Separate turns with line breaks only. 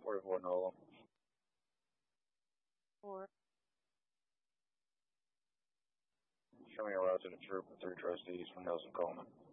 44 Nola.
Four.
Show me a route to the troop with 3 trustees from Nelson Coleman.